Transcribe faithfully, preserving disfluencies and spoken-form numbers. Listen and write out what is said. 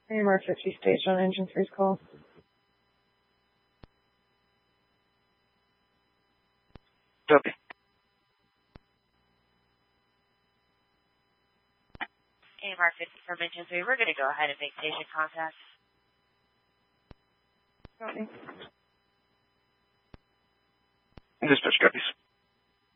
A M R fifty stage on engine three's call. Copy. A M R fifty from engine three, we're going to go ahead and make station contact. Copy. Dispatch copies.